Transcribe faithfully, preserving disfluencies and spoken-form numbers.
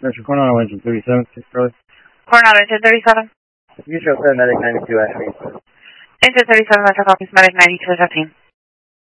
Mister Coronado, engine thirty-seven, six Charlie. Coronado, engine thirty-seven. You show seven, medic ninety-two, Ashby. Engine thirty-seven, Metro copies, medic ninety-two, fifteen.